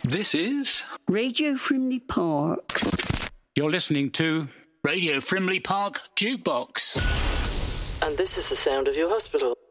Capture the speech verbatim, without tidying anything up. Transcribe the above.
This is Radio Frimley Park. You're listening to Radio Frimley Park Jukebox. And this is the sound of your hospital.